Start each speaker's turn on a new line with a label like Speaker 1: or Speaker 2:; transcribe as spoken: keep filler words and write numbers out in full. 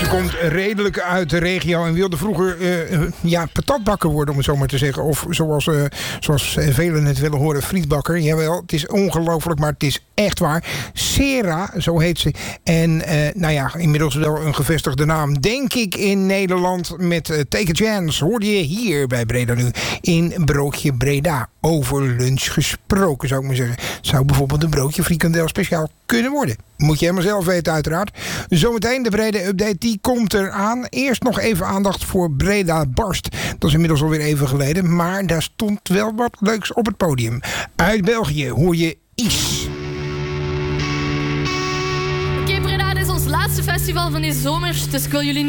Speaker 1: Ze komt redelijk uit de regio en wilde vroeger uh, ja, patatbakker worden, om het zo maar te zeggen. Of zoals, uh, zoals velen het willen horen, frietbakker. Jawel, het is ongelooflijk, maar het is echt waar. Sera, zo heet ze. En uh, nou ja, inmiddels wel een gevestigde naam, denk ik, in Nederland. Met uh, Take a Chance hoorde je hier bij Breda Nu in Broodje Breda. Over lunch gesproken, zou ik maar zeggen. Zou bijvoorbeeld een broodje frikandel speciaal kunnen worden. Moet je helemaal zelf weten, uiteraard. Zometeen de Breda Update, die komt eraan. Eerst nog even aandacht voor Breda Barst. Dat is inmiddels alweer even geleden. Maar daar stond wel wat leuks op het podium. Uit België hoor je Is.
Speaker 2: Oké, okay, Breda, dit is ons laatste festival van deze zomer. Dus ik wil jullie